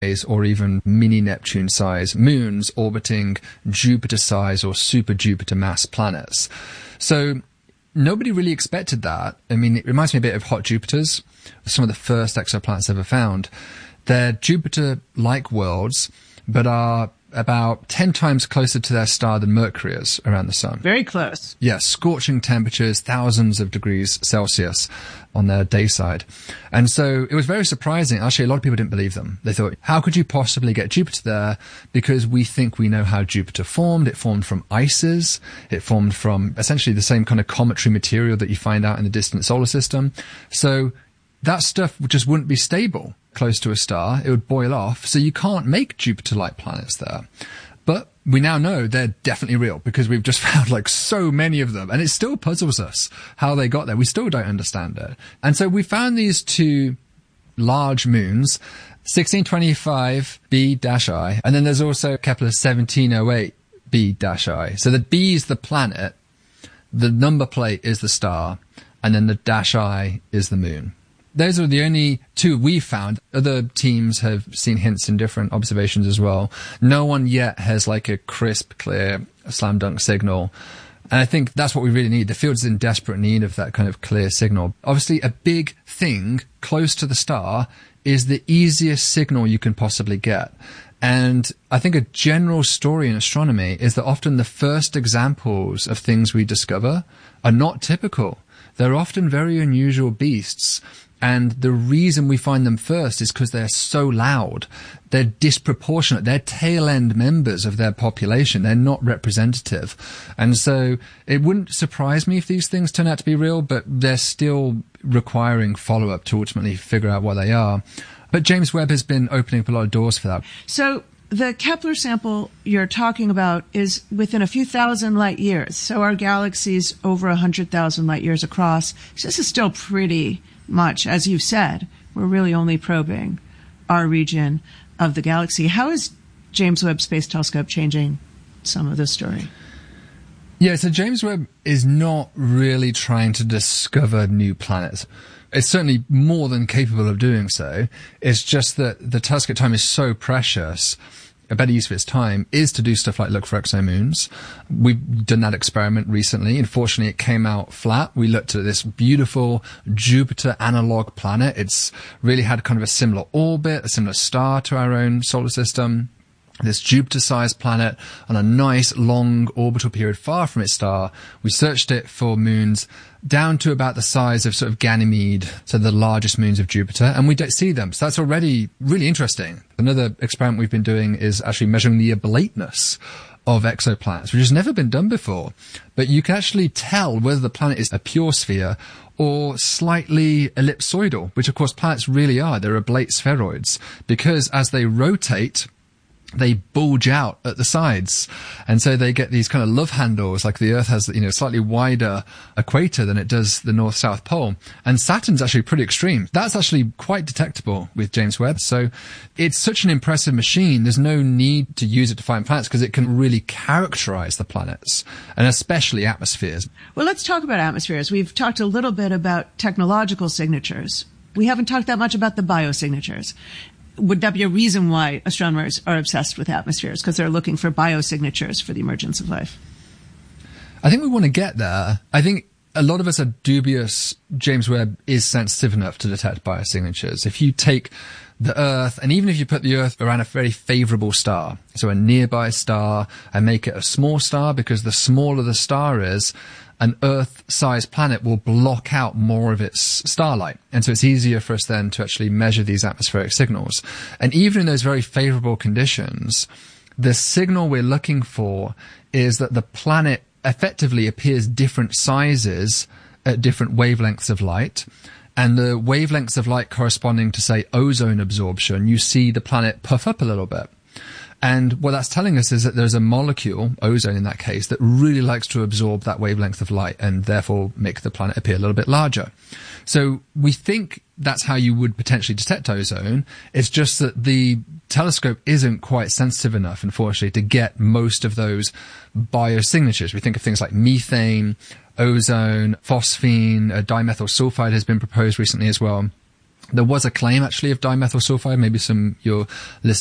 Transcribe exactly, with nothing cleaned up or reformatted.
or even mini Neptune size moons orbiting Jupiter size or super Jupiter mass planets. So nobody really expected that. I mean, it reminds me a bit of hot Jupiters, some of the first exoplanets ever found. They're Jupiter-like worlds, but are about ten times closer to their star than Mercury is around the sun. Very close. Yes, yeah, scorching temperatures, thousands of degrees Celsius on their day side. And so it was very surprising. Actually, a lot of people didn't believe them. They thought, how could you possibly get Jupiter there? Because we think we know how Jupiter formed. It formed from ices. It formed from essentially the same kind of cometary material that you find out in the distant solar system. So that stuff just wouldn't be stable close to a star. It would boil off. So you can't make Jupiter-like planets there. But we now know they're definitely real because we've just found like so many of them. And it still puzzles us how they got there. We still don't understand it. And so we found these two large moons, sixteen twenty-five b I, and then there's also Kepler seventeen oh eight b I. So the B is the planet, the number plate is the star, and then the dash I is the moon. Those are the only two we found. Other teams have seen hints in different observations as well. No one yet has like a crisp, clear, slam dunk signal. And I think that's what we really need. The field's in desperate need of that kind of clear signal. Obviously, a big thing close to the star is the easiest signal you can possibly get. And I think a general story in astronomy is that often the first examples of things we discover are not typical. They're often very unusual beasts. And the reason we find them first is because they're so loud. They're disproportionate. They're tail-end members of their population. They're not representative. And so it wouldn't surprise me if these things turn out to be real, but they're still requiring follow-up to ultimately figure out what they are. But James Webb has been opening up a lot of doors for that. So the Kepler sample you're talking about is within a few thousand light years. So our galaxy's over one hundred thousand light years across. So this is still pretty much, as you've said, we're really only probing our region of the galaxy. How is James Webb Space Telescope changing some of the story? Yeah, so James Webb is not really trying to discover new planets. It's certainly more than capable of doing so. It's just that the telescope time is so precious. A better use of its time is to do stuff like look for exomoons. We've done that experiment recently. Unfortunately, it came out flat. We looked at this beautiful Jupiter analog planet. It's really had kind of a similar orbit, a similar star to our own solar system. This Jupiter-sized planet on a nice long orbital period far from its star. We searched it for moons down to about the size of sort of Ganymede, so the largest moons of Jupiter, and we don't see them. So that's already really interesting. Another experiment we've been doing is actually measuring the oblateness of exoplanets, which has never been done before. But you can actually tell whether the planet is a pure sphere or slightly ellipsoidal, which of course planets really are. They're oblate spheroids, because as they rotate, they bulge out at the sides. And so they get these kind of love handles, like the Earth has, you know, slightly wider equator than it does the North-South Pole. And Saturn's actually pretty extreme. That's actually quite detectable with James Webb. So it's such an impressive machine. There's no need to use it to find planets because it can really characterize the planets, and especially atmospheres. Well, let's talk about atmospheres. We've talked a little bit about technological signatures. We haven't talked that much about the biosignatures. Would that be a reason why astronomers are obsessed with atmospheres? Because they're looking for biosignatures for the emergence of life? I think we want to get there. I think a lot of us are dubious James Webb is sensitive enough to detect biosignatures. If you take the Earth, and even if you put the Earth around a very favorable star, so a nearby star, and make it a small star, because the smaller the star is, an Earth-sized planet will block out more of its starlight. And so it's easier for us then to actually measure these atmospheric signals. And even in those very favorable conditions, the signal we're looking for is that the planet effectively appears different sizes at different wavelengths of light. And the wavelengths of light corresponding to, say, ozone absorption, you see the planet puff up a little bit. And what that's telling us is that there's a molecule, ozone in that case, that really likes to absorb that wavelength of light and therefore make the planet appear a little bit larger. So we think that's how you would potentially detect ozone. It's just that the telescope isn't quite sensitive enough, unfortunately, to get most of those biosignatures. We think of things like methane, ozone, phosphine, uh, dimethyl sulfide has been proposed recently as well. There was a claim actually of dimethyl sulfide. Maybe some your listeners